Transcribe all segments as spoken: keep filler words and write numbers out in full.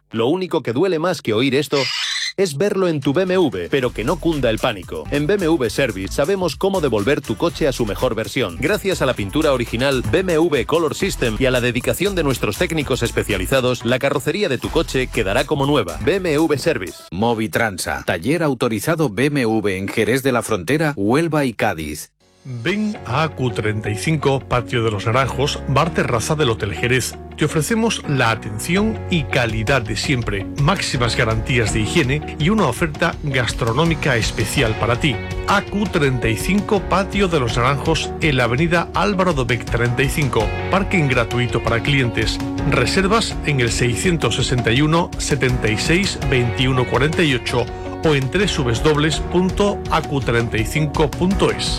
Lo único que duele más que oír esto es verlo en tu B M W, pero que no cunda el pánico. En B M W Service sabemos cómo devolver tu coche a su mejor versión. Gracias a la pintura original B M W Color System y a la dedicación de nuestros técnicos especializados, la carrocería de tu coche quedará como nueva. B M W Service. Movitransa, taller autorizado B M W en Jerez de la Frontera, Huelva y Cádiz. Ven a A Q treinta y cinco, Patio de los Naranjos, bar terraza del Hotel Jerez. Te ofrecemos la atención y calidad de siempre, máximas garantías de higiene y una oferta gastronómica especial para ti. A Q treinta y cinco, Patio de los Naranjos, en la avenida Álvaro Dobech treinta y cinco. Parking gratuito para clientes. Reservas en el seiscientos sesenta y uno, setenta y seis, veintiuno cuarenta y ocho o en doble u doble u doble u punto a q treinta y cinco punto es.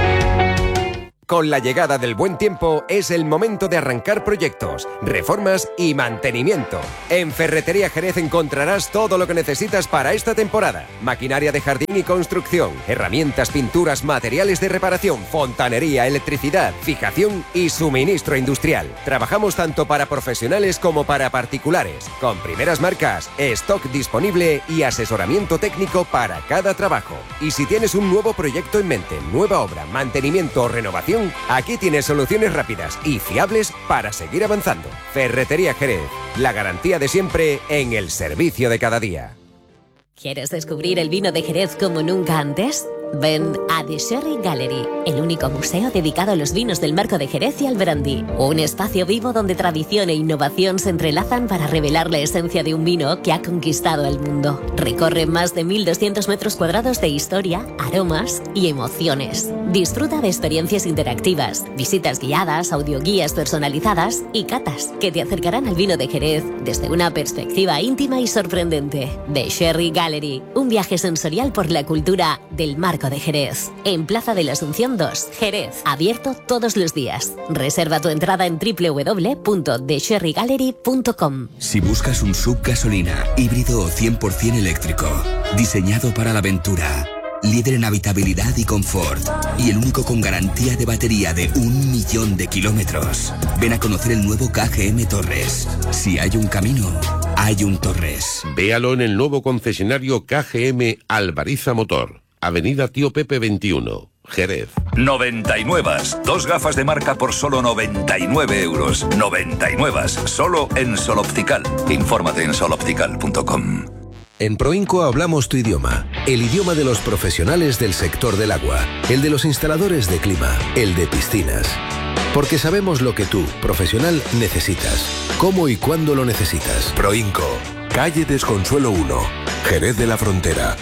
Con la llegada del buen tiempo es el momento de arrancar proyectos, reformas y mantenimiento. En Ferretería Jerez encontrarás todo lo que necesitas para esta temporada. Maquinaria de jardín y construcción, herramientas, pinturas, materiales de reparación, fontanería, electricidad, fijación y suministro industrial. Trabajamos tanto para profesionales como para particulares, con primeras marcas, stock disponible y asesoramiento técnico para cada trabajo. Y si tienes un nuevo proyecto en mente, nueva obra, mantenimiento o renovación, aquí tienes soluciones rápidas y fiables para seguir avanzando. Ferretería Jerez, la garantía de siempre en el servicio de cada día. ¿Quieres descubrir el vino de Jerez como nunca antes? Ven a The Sherry Gallery, el único museo dedicado a los vinos del Marco de Jerez y al brandy. Un espacio vivo donde tradición e innovación se entrelazan para revelar la esencia de un vino que ha conquistado el mundo. Recorre más de mil doscientos metros cuadrados de historia, aromas y emociones. Disfruta de experiencias interactivas, visitas guiadas, audioguías personalizadas y catas que te acercarán al vino de Jerez desde una perspectiva íntima y sorprendente. The Sherry Gallery, un viaje sensorial por la cultura del Marco de Jerez. En Plaza de la Asunción dos, Jerez. Abierto todos los días. Reserva tu entrada en doble u doble u doble u punto the sherry gallery punto com. Si buscas un sub gasolina, híbrido o cien por ciento eléctrico, diseñado para la aventura, líder en habitabilidad y confort, y el único con garantía de batería de un millón de kilómetros, ven a conocer el nuevo K G M Torres. Si hay un camino, hay un Torres. Véalo en el nuevo concesionario K G M Alvariza Motor, Avenida Tío Pepe veintiuno, Jerez. noventa y nueve. Dos gafas de marca por solo noventa y nueve euros. noventa y nueve. Solo en Sol Optical. Infórmate en sol optical punto com. En Proinco hablamos tu idioma, el idioma de los profesionales del sector del agua, el de los instaladores de clima, el de piscinas. Porque sabemos lo que tú, profesional, necesitas, cómo y cuándo lo necesitas. Proinco, calle Desconsuelo uno, Jerez de la Frontera.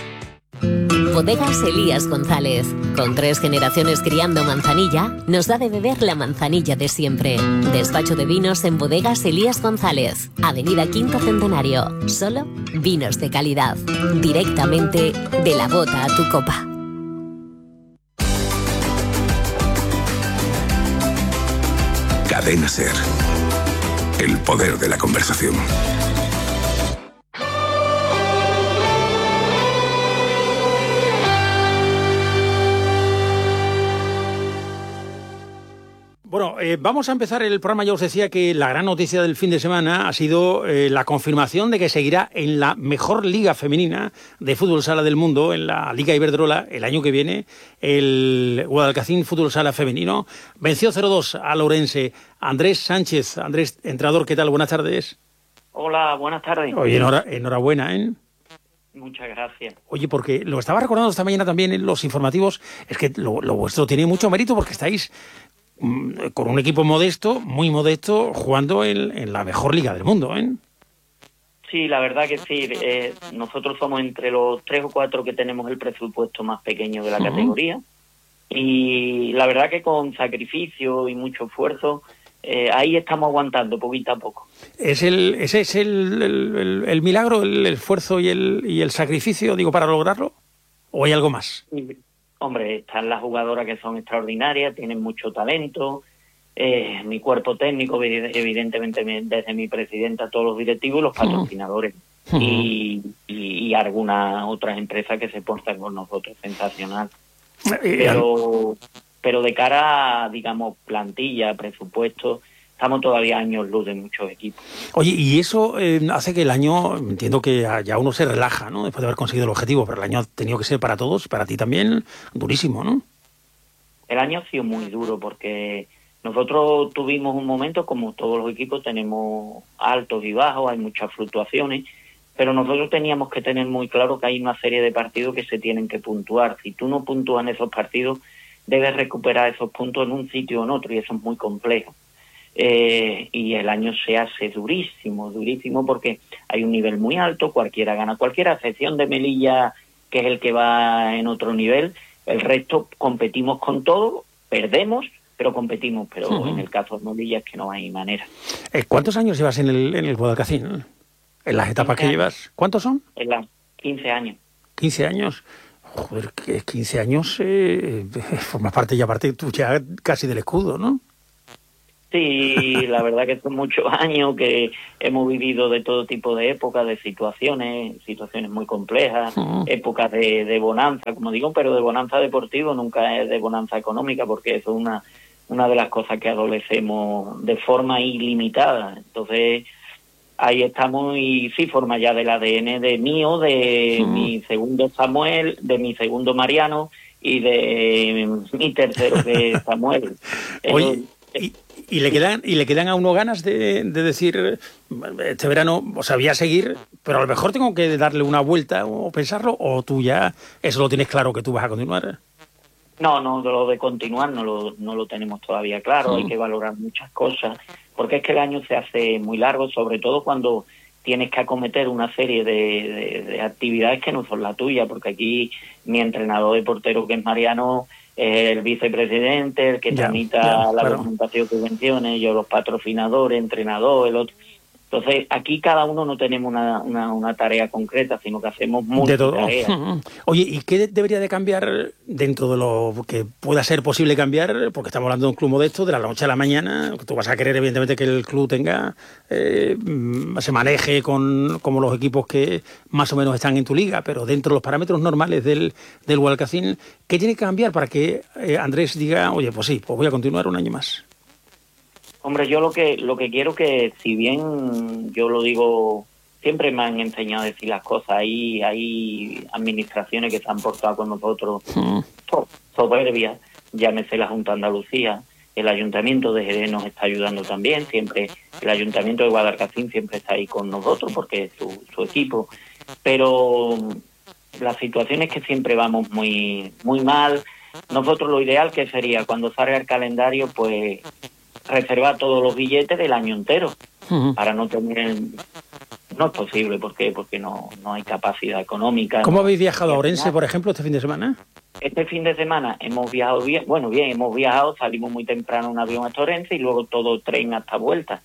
Bodegas Elías González. Con tres generaciones criando manzanilla, nos da de beber la manzanilla de siempre. Despacho de vinos en Bodegas Elías González. Avenida Quinto Centenario. Solo vinos de calidad. Directamente de la bota a tu copa. Cadena Ser. El poder de la conversación. Bueno, eh, vamos a empezar el programa. Ya os decía que la gran noticia del fin de semana ha sido eh, la confirmación de que seguirá en la mejor liga femenina de fútbol sala del mundo, en la Liga Iberdrola, el año que viene. El Guadalcacín Fútbol Sala Femenino venció cero dos a Ourense. Andrés Sánchez, Andrés, entrenador, ¿qué tal? Buenas tardes. Hola, buenas tardes. Oye, enhora, enhorabuena, ¿eh? Muchas gracias. Oye, porque lo estaba recordando esta mañana también en los informativos, es que lo, lo vuestro tiene mucho mérito porque estáis con un equipo modesto, muy modesto, jugando en, en la mejor liga del mundo, ¿eh? Sí, la verdad que sí. Eh, nosotros somos entre los tres o cuatro que tenemos el presupuesto más pequeño de la uh-huh. categoría. Y la verdad que con sacrificio y mucho esfuerzo, eh, ahí estamos aguantando poquito a poco. ¿Es el, ¿Ese es el, el, el, el milagro, el esfuerzo y el, y el sacrificio, digo, para lograrlo? ¿O hay algo más? Sí. Hombre, están las jugadoras que son extraordinarias, tienen mucho talento, eh, mi cuerpo técnico, evidentemente desde mi presidenta, todos los directivos y los patrocinadores. Uh-huh. y, y, y algunas otras empresas que se portan con nosotros, sensacional. Pero, pero de cara a, digamos, plantilla, presupuesto, estamos todavía años luz de muchos equipos. Oye, y eso eh, hace que el año, entiendo que ya uno se relaja, ¿no?, después de haber conseguido el objetivo, pero el año ha tenido que ser para todos, para ti también, durísimo, ¿no? El año ha sido muy duro porque nosotros tuvimos un momento, como todos los equipos, tenemos altos y bajos, hay muchas fluctuaciones, pero nosotros teníamos que tener muy claro que hay una serie de partidos que se tienen que puntuar. Si tú no puntúas en esos partidos, debes recuperar esos puntos en un sitio o en otro, y eso es muy complejo. Eh, y el año se hace durísimo, durísimo, porque hay un nivel muy alto, cualquiera gana cualquiera, a excepción de Melilla, que es el que va en otro nivel. El resto competimos con todo, perdemos, pero competimos, pero uh-huh. en el caso de Melilla es que no hay manera. Eh, ¿Cuántos años llevas en el, en el Guadalcacín? En las etapas que llevas, ¿cuántos son? En las quince años. quince años. Joder, que quince años eh, formas parte ya parte tú ya casi del escudo, ¿no? Sí, la verdad que son muchos años que hemos vivido de todo tipo de épocas, de situaciones, situaciones muy complejas, uh-huh. épocas de, de bonanza, como digo, pero de bonanza deportivo, nunca es de bonanza económica, porque eso es una, una de las cosas que adolecemos de forma ilimitada. Entonces, ahí estamos, y sí forma ya del A D N de mío, de uh-huh. mi segundo Samuel, de mi segundo Mariano y de mi tercero que es Samuel. Oye, y, y le quedan y le quedan a uno ganas de, de decir, este verano, o sea, voy a seguir, pero a lo mejor tengo que darle una vuelta o pensarlo, o tú ya eso lo tienes claro que tú vas a continuar. No, no, lo de continuar no lo, no lo tenemos todavía claro, uh-huh. hay que valorar muchas cosas, porque es que el año se hace muy largo, sobre todo cuando tienes que acometer una serie de, de, de actividades que no son la tuya, porque aquí mi entrenador de portero, que es Mariano, es el vicepresidente, el que ya, tramita ya, la claro. documentación de subvenciones, yo los patrocinadores, entrenador, el otro. Entonces, aquí cada uno no tenemos una, una, una tarea concreta, sino que hacemos muchas tareas. Oye, ¿y qué debería de cambiar dentro de lo que pueda ser posible cambiar? Porque estamos hablando de un club modesto, de la noche a la mañana. Tú vas a querer, evidentemente, que el club tenga eh, se maneje con como los equipos que más o menos están en tu liga, pero dentro de los parámetros normales del, del Guadalcacín, ¿qué tiene que cambiar para que eh, Andrés diga, oye, pues sí, pues voy a continuar un año más? Hombre, yo lo que lo que quiero que, si bien yo lo digo, siempre me han enseñado a decir las cosas, hay, hay administraciones que se han portado con nosotros mm. soberbias, llámese la Junta de Andalucía, el Ayuntamiento de Jerez nos está ayudando también, siempre el Ayuntamiento de Guadalcacín siempre está ahí con nosotros porque es su, su equipo, pero la situación es que siempre vamos muy, muy mal. Nosotros lo ideal que sería, cuando salga el calendario, pues reservar todos los billetes del año entero, uh-huh. para no tener... No es posible, ¿por qué? Porque no, no hay capacidad económica. ¿Cómo no, habéis viajado a Orense, por ejemplo, este fin de semana? Este fin de semana hemos viajado bien, bueno, bien, hemos viajado, salimos muy temprano en un avión hasta Orense y luego todo tren hasta vuelta.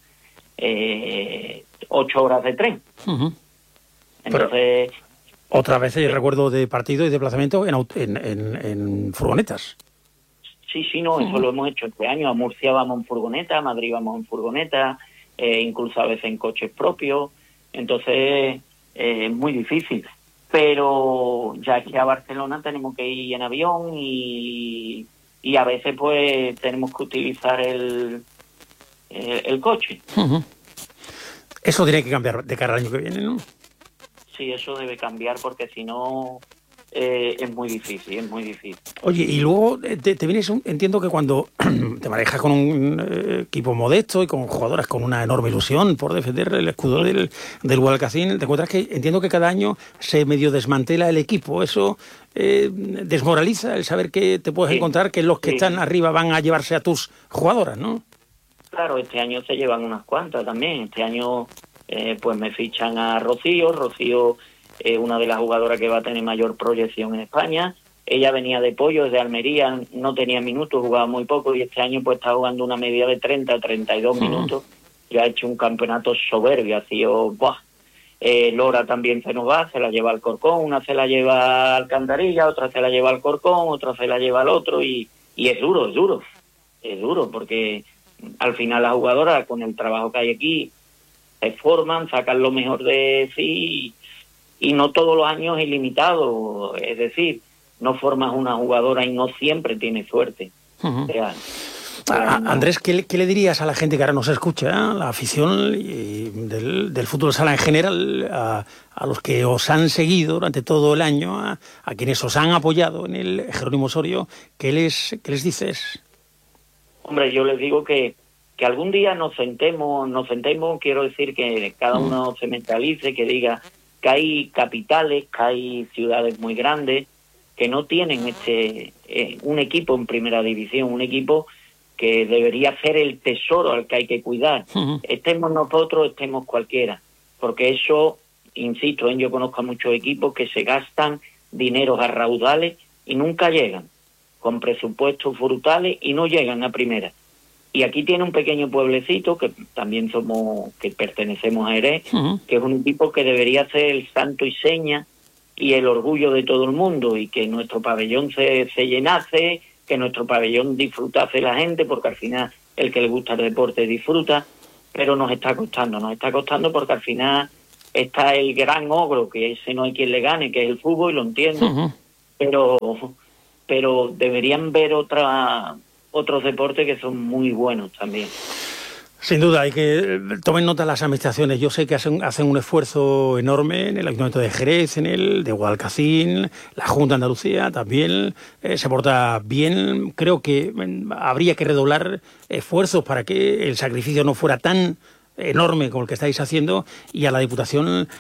Eh, ocho horas de tren. Uh-huh. Entonces... Pero, otra vez eh, recuerdo de partido y de desplazamiento en, en, en, en furgonetas. Sí, sí, no, eso lo hemos hecho este año. A Murcia vamos en furgoneta, a Madrid vamos en furgoneta, eh, incluso a veces en coches propios. Entonces, eh, es muy difícil. Pero ya aquí a Barcelona tenemos que ir en avión y, y a veces pues tenemos que utilizar el, el, el coche. Uh-huh. Eso tiene que cambiar de cara al año que viene, ¿no? Sí, eso debe cambiar porque si no... Eh, es muy difícil, es muy difícil. Oye, y luego te, te vienes, un, entiendo que cuando te manejas con un eh, equipo modesto y con jugadoras con una enorme ilusión por defender el escudo del, del Guadalcacín, te encuentras que entiendo que cada año se medio desmantela el equipo. Eso eh, desmoraliza el saber que te puedes sí, encontrar que los que sí. están arriba van a llevarse a tus jugadoras, ¿no? Claro, este año se llevan unas cuantas también. Este año eh, pues me fichan a Rocío, Rocío... Eh, una de las jugadoras que va a tener mayor proyección en España. Ella venía de Pollo, desde Almería, no tenía minutos, jugaba muy poco y este año pues está jugando una media de treinta a treinta y dos uh-huh. minutos. Ya ha hecho un campeonato soberbio, ha sido... ¡buah! Eh, Lora también se nos va, se la lleva al Corcón, una se la lleva al Alcantarilla, otra se la lleva al Corcón, otra se la lleva al otro y, y es duro, es duro, es duro porque al final las jugadoras con el trabajo que hay aquí se forman, sacan lo mejor de sí. Y no todos los años es ilimitado, es decir, no formas una jugadora y no siempre tienes suerte. Uh-huh. O sea, Ah, Andrés, ¿qué, ¿qué le dirías a la gente que ahora nos escucha, a la afición y del, del fútbol sala en general, a, a los que os han seguido durante todo el año, a, a quienes os han apoyado en el Jerónimo Osorio? ¿Qué les, qué les dices? Hombre, yo les digo que, que algún día nos sentemos, nos sentemos, quiero decir que cada uno se mentalice, que diga que hay capitales, que hay ciudades muy grandes que no tienen este eh, un equipo en primera división, un equipo que debería ser el tesoro al que hay que cuidar. Uh-huh. Estemos nosotros, estemos cualquiera, porque eso, insisto, yo conozco a muchos equipos que se gastan dineros a raudales y nunca llegan, con presupuestos brutales y no llegan a primera. Y aquí tiene un pequeño pueblecito que también somos, que pertenecemos a Jerez, uh-huh. que es un equipo que debería ser el santo y seña y el orgullo de todo el mundo, y que nuestro pabellón se, se llenase, que nuestro pabellón disfrutase la gente, porque al final el que le gusta el deporte disfruta, pero nos está costando, nos está costando porque al final está el gran ogro, que ese no hay quien le gane, que es el fútbol, y lo entiendo, uh-huh. pero pero deberían ver otra otros deportes que son muy buenos también. Sin duda, hay que tomen nota las administraciones. Yo sé que hacen, hacen un esfuerzo enorme en el Ayuntamiento de Jerez, en el de Guadalcacín, la Junta de Andalucía también eh, se porta bien. Creo que eh, habría que redoblar esfuerzos para que el sacrificio no fuera tan enorme como el que estáis haciendo, y a la Diputación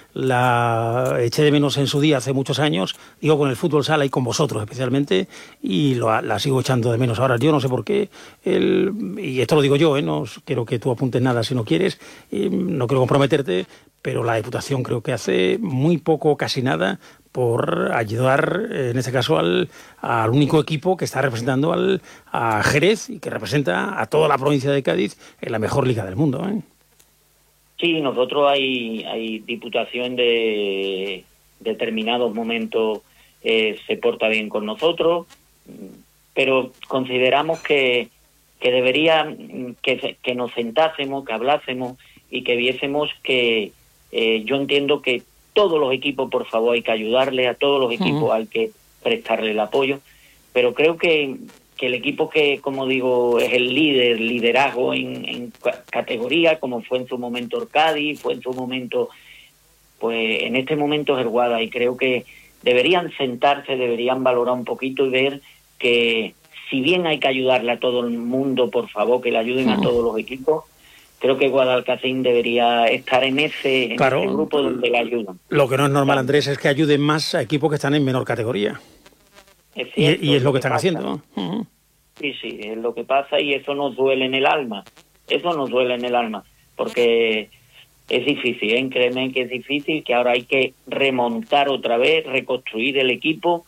la eché de menos en su día hace muchos años, digo, con el fútbol sala y con vosotros especialmente, y lo, la sigo echando de menos ahora. Yo no sé por qué, el, y esto lo digo yo, ¿eh? No quiero que tú apuntes nada si no quieres, y no quiero comprometerte, pero la Diputación creo que hace muy poco, casi nada, por ayudar, en este caso, al, al único equipo que está representando al, a Jerez y que representa a toda la provincia de Cádiz en la mejor liga del mundo, ¿eh? Sí, nosotros hay, hay diputación de determinados momentos eh, se porta bien con nosotros, pero consideramos que, que debería que, que nos sentásemos, que hablásemos y que viésemos que eh, yo entiendo que todos los equipos, por favor, hay que ayudarle, a todos los equipos uh-huh. hay que prestarle el apoyo, pero creo que que el equipo que, como digo, es el líder, liderazgo en, en categoría, como fue en su momento el Cádiz, fue en su momento, pues en este momento es el Guada, y creo que deberían sentarse, deberían valorar un poquito y ver que si bien hay que ayudarle a todo el mundo, por favor, que le ayuden a todos los equipos, creo que Guadalcacín debería estar en ese, en claro, ese grupo donde le ayudan. Lo que no es normal, Andrés, es que ayuden más a equipos que están en menor categoría. Es cierto, y, y es lo que, que están pasa. haciendo, ¿no? Uh-huh. Sí, sí, es lo que pasa, y eso nos duele en el alma, eso nos duele en el alma, porque es difícil, ¿eh? Créeme que es difícil, que ahora hay que remontar otra vez, reconstruir el equipo,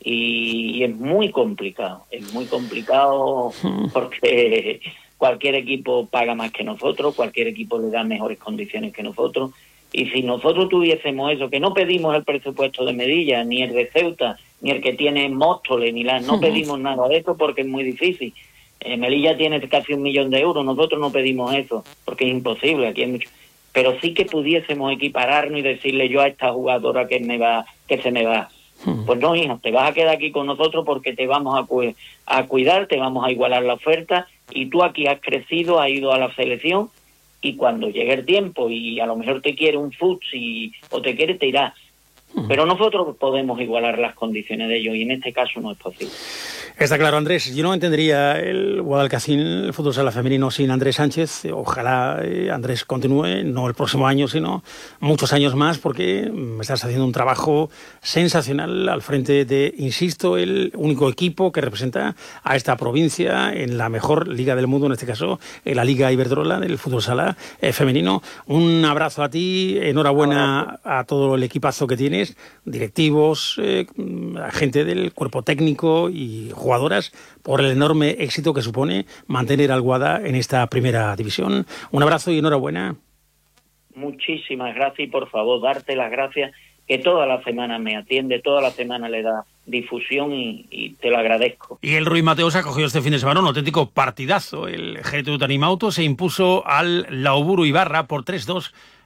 y, y es muy complicado, es muy complicado porque cualquier equipo paga más que nosotros, cualquier equipo le da mejores condiciones que nosotros, y si nosotros tuviésemos eso, que no pedimos el presupuesto de Melilla, ni el de Ceuta, ni el que tiene Móstoles, ni la, no pedimos nada de eso porque es muy difícil. Eh, Melilla tiene casi un millón de euros, nosotros no pedimos eso porque es imposible, aquí hay mucho. Pero sí que pudiésemos equipararnos y decirle yo a esta jugadora que me va, que se me va. Pues no, hija, te vas a quedar aquí con nosotros porque te vamos a, cu- a cuidar, te vamos a igualar la oferta, y tú aquí has crecido, has ido a la selección, y cuando llegue el tiempo y a lo mejor te quiere un futsi o te quiere, te irás. Pero nosotros podemos igualar las condiciones de ellos, y en este caso no es posible. Está claro, Andrés. Yo no entendería el Guadalcacín, el fútbol sala femenino, sin Andrés Sánchez. Ojalá eh, Andrés continúe, no el próximo año, sino muchos años más, porque me estás haciendo un trabajo sensacional al frente de, insisto, el único equipo que representa a esta provincia en la mejor liga del mundo, en este caso, en la Liga Iberdrola del fútbol sala eh, femenino. Un abrazo a ti, enhorabuena a todo el equipazo que tienes, directivos, eh, gente del cuerpo técnico y jugadoras, por el enorme éxito que supone mantener al Guada en esta primera división. Un abrazo y enhorabuena. Muchísimas gracias, y por favor, darte las gracias, que toda la semana me atiende, toda la semana le da difusión, y, y te lo agradezco. Y el Ruiz Mateos ha cogido este fin de semana un auténtico partidazo. El G T U Tanimauto se impuso al Lauburu Ibarra por tres dos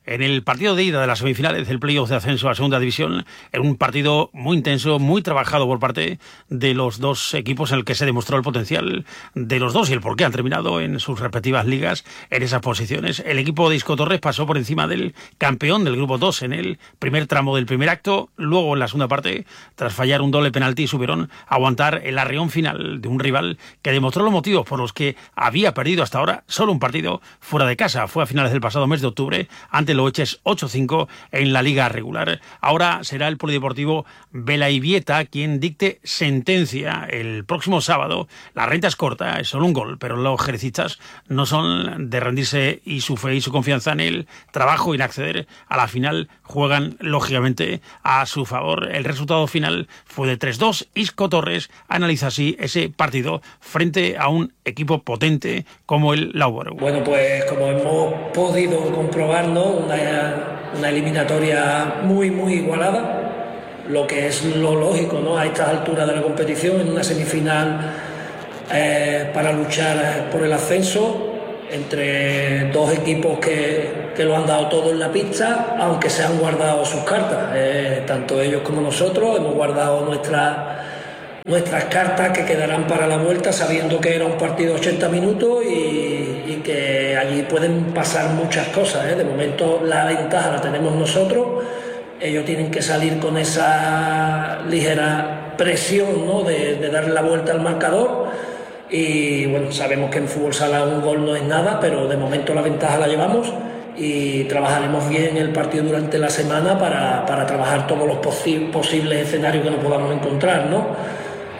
en el partido de ida de las semifinales del playoff de ascenso a la segunda división, en un partido muy intenso, muy trabajado por parte de los dos equipos, en el que se demostró el potencial de los dos y el por qué han terminado en sus respectivas ligas en esas posiciones. El equipo de Isco Torres pasó por encima del campeón del grupo dos en el primer tramo del primer acto. Luego, en la segunda parte, tras fallar un doble penalti, supieron aguantar el arreón final de un rival que demostró los motivos por los que había perdido hasta ahora solo un partido fuera de casa. Fue a finales del pasado mes de octubre ante Loeches ocho cinco en la liga regular. Ahora será el Polideportivo Belaivieta quien dicte sentencia el próximo sábado. La renta es corta, es solo un gol, pero los jerecistas no son de rendirse, y su fe y su confianza en el trabajo y en acceder a la final juegan lógicamente a su favor. El resultado final fue de tres dos. Isco Torres analiza así ese partido frente a un equipo potente como el Loughborough. Bueno, pues como hemos podido comprobar, ¿no? una, una eliminatoria muy muy igualada, lo que es lo lógico, ¿no? A estas alturas de la competición, en una semifinal eh, para luchar por el ascenso entre dos equipos que, que lo han dado todo en la pista, aunque se han guardado sus cartas, eh, tanto ellos como nosotros hemos guardado nuestras nuestras cartas, que quedarán para la vuelta, sabiendo que era un partido de ochenta minutos y, y que allí pueden pasar muchas cosas, ¿eh? De momento la ventaja la tenemos nosotros. Ellos tienen que salir con esa ligera presión, ¿no? de, de darle la vuelta al marcador. Y bueno, sabemos que en fútbol sala un gol no es nada, pero de momento la ventaja la llevamos y trabajaremos bien el partido durante la semana para, para trabajar todos los posi- posibles escenarios que nos podamos encontrar, ¿no?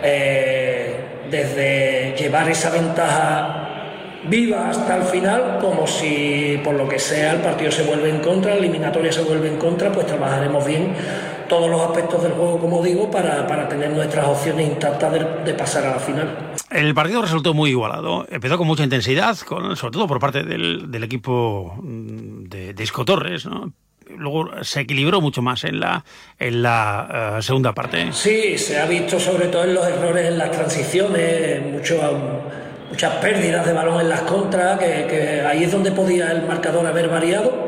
Eh, desde llevar esa ventaja viva hasta el final, como si por lo que sea el partido se vuelve en contra, la eliminatoria se vuelve en contra, pues trabajaremos bien todos los aspectos del juego, como digo, para, para tener nuestras opciones intactas de, de pasar a la final. El partido resultó muy igualado, empezó con mucha intensidad, con, sobre todo por parte del, del equipo de, de Isco Torres, ¿no? Luego se equilibró mucho más en la en la uh, segunda parte. Sí, se ha visto sobre todo en los errores en las transiciones, mucho, muchas pérdidas de balón en las contras, que, que ahí es donde podía el marcador haber variado,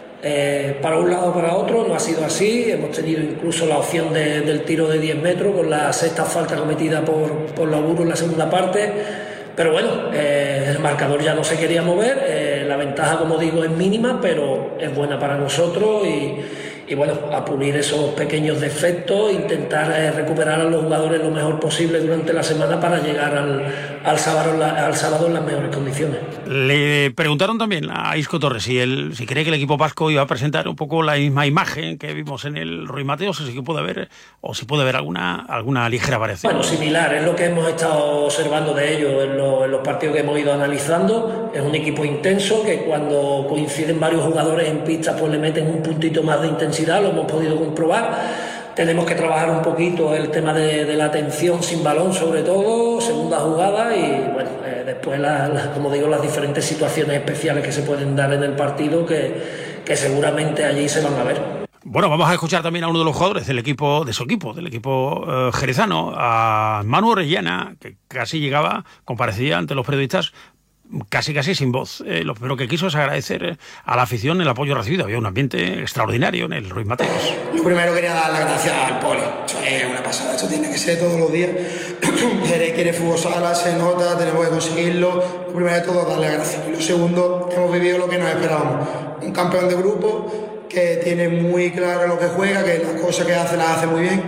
eh, para un lado o para otro. No ha sido así, hemos tenido incluso la opción de, del tiro de diez metros con la sexta falta cometida por, por Loughborough en la segunda parte. Pero bueno, eh, el marcador ya no se quería mover, eh, la ventaja, como digo, es mínima, pero es buena para nosotros y, y bueno, a pulir esos pequeños defectos, intentar eh, recuperar a los jugadores lo mejor posible durante la semana para llegar al, al, sábado, al sábado en las mejores condiciones. Le preguntaron también a Isco Torres si, él, si cree que el equipo vasco iba a presentar un poco la misma imagen que vimos en el Ruiz Mateos, o si puede haber, o si puede haber alguna, alguna ligera variación. Bueno, similar, es lo que hemos estado observando de ellos en, lo, en los partidos que hemos ido analizando. Es un equipo intenso que cuando coinciden varios jugadores en pista pues le meten un puntito más de intensidad, lo hemos podido comprobar. Tenemos que trabajar un poquito el tema de, de la atención sin balón, sobre todo, segunda jugada, y bueno, eh, después, la, la, como digo, las diferentes situaciones especiales que se pueden dar en el partido, que, que seguramente allí se van a ver. Bueno, vamos a escuchar también a uno de los jugadores del equipo, de su equipo, del equipo eh, jerezano, a Manu Orellana, que casi llegaba, comparecía ante los periodistas, casi casi sin voz. Eh, lo primero que quiso es agradecer a la afición el apoyo recibido. Había un ambiente extraordinario en el Ruiz Mateos. Lo primero quería dar las gracias al Poli. Esto es una pasada, esto tiene que ser todos los días. Jerez quiere fútbol sala, se nota, tenemos que conseguirlo. Lo primero de todo, darle las gracias. Y lo segundo, hemos vivido lo que nos esperábamos. Un campeón de grupo que tiene muy claro lo que juega, que las cosas que hace las hace muy bien.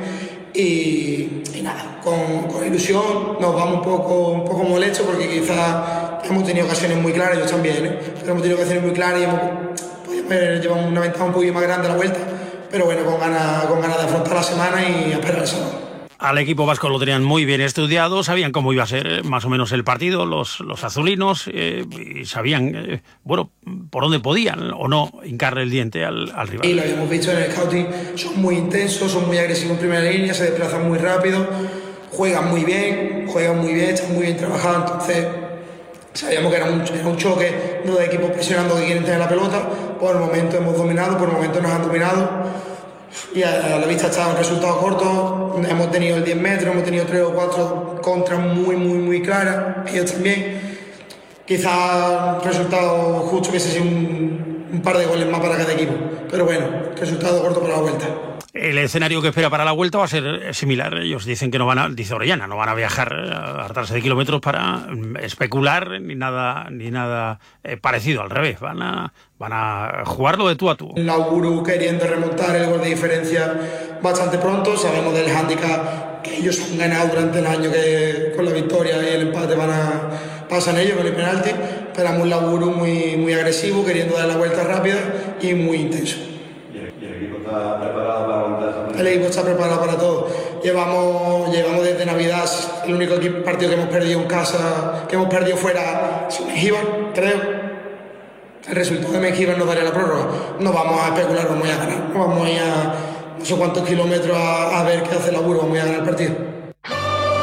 Y, y nada, con, con ilusión, nos vamos un poco, un poco molestos porque quizás hemos tenido ocasiones muy claras, ellos también, ¿eh? Pero hemos tenido ocasiones muy claras y hemos, pues, llevamos una ventaja un poquito más grande a la vuelta, pero bueno, con ganas, con ganas de afrontar la semana y a esperar el sábado. Al equipo vasco lo tenían muy bien estudiado, sabían cómo iba a ser más o menos el partido, los, los azulinos, eh, y sabían, eh, bueno, por dónde podían o no hincarle el diente al, al rival. Y lo habíamos visto en el scouting, son muy intensos, son muy agresivos en primera línea, se desplazan muy rápido, juegan muy bien, juegan muy bien, están muy bien trabajados, entonces sabíamos que era un, era un choque, no de equipos presionando que quieren tener la pelota. Por el momento hemos dominado, por el momento nos han dominado. Y a la vista está un resultado corto, hemos tenido el diez metros, hemos tenido tres o cuatro contras muy, muy, muy claras, ellos también. Quizás un resultado justo que sea un un par de goles más para cada equipo. Pero bueno, resultado corto para la vuelta. El escenario que espera para la vuelta va a ser similar. Ellos dicen que no van a, dice Orellana, no van a viajar a hartarse de kilómetros para especular ni nada ni nada eh, parecido, al revés, van a van a jugarlo de tú a tú. Lauburu queriendo remontar el gol de diferencia bastante pronto, sabemos del hándicap que ellos han ganado durante el año, que con la victoria y el empate van a pasan ellos con el penalti, esperamos un Lauburu muy, muy agresivo, queriendo dar la vuelta rápida y muy intenso. ¿Está preparado para aguantar? El equipo está preparado para todo. Llevamos, llevamos desde Navidad, el único partido que hemos perdido en casa, que hemos perdido fuera, es Mengíbar, creo. El resultado de Mengíbar nos daría la prórroga. No vamos a especular, vamos a ganar. No vamos a ir a no sé cuántos kilómetros a, a ver qué hace el Lauburu, vamos a ganar el partido.